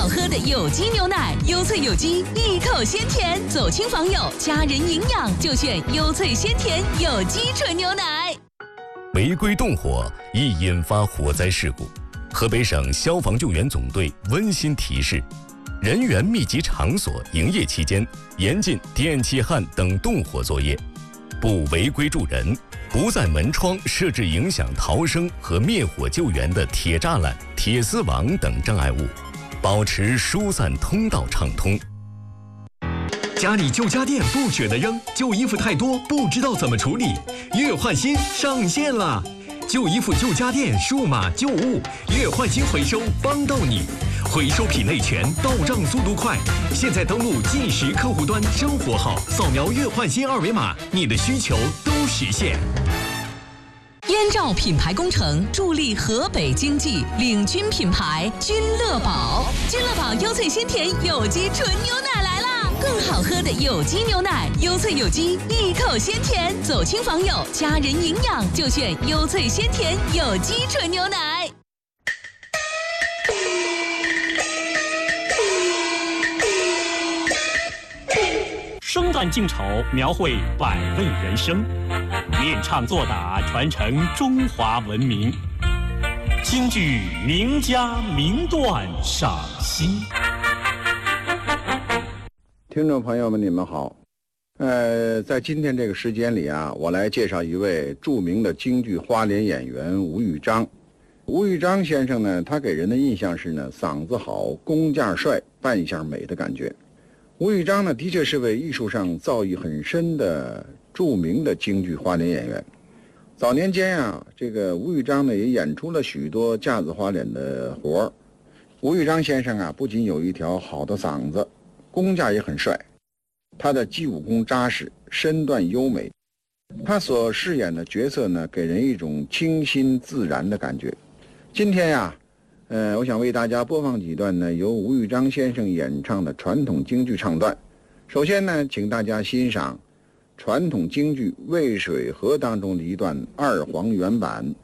好喝的有机牛奶，优萃有机，一口鲜甜，走亲访友，家人营养就选优萃鲜甜有机纯牛奶。 违规动火易引发火灾事故，河北省消防救援总队温馨提示：人员密集场所营业期间，严禁电气焊等动火作业，不违规助人，不在门窗设置影响逃生和灭火救援的铁栅栏、铁丝网等障碍物，保持疏散通道畅通。 家里旧家电不舍得扔，旧衣服太多不知道怎么处理，月换新上线了！旧衣服、旧家电、数码旧物，月换新回收帮到你，回收品类全，到账速度快。现在登录计时客户端生活号，扫描月换新二维码，你的需求都实现。 燕赵品牌工程助力河北经济，领军品牌君乐宝。君乐宝优萃鲜甜有机纯牛奶来啦！更好喝的有机牛奶，优萃有机，一口鲜甜，走亲访友，家人营养就选优萃鲜甜有机纯牛奶。 生旦净丑，描绘百味人生；练唱作打，传承中华文明。京剧名家名段赏析。 听众朋友们，你们好。在今天这个时间里啊，我来介绍一位著名的京剧花脸演员吴玉章。吴玉章先生呢，他给人的印象是呢，嗓子好，功架帅，扮相美的感觉。吴玉章呢，的确是位艺术上造诣很深的著名的京剧花脸演员。早年间啊，这个吴玉章呢也演出了许多架子花脸的活儿。吴玉章先生啊，不仅有一条好的嗓子，功架也很帅，他的基武功扎实，身段优美。他所饰演的角色呢，给人一种清新自然的感觉。今天呀，我想为大家播放几段呢由吴玉章先生演唱的传统京剧唱段。首先呢，请大家欣赏传统京剧《渭水河》当中的一段二黄原版。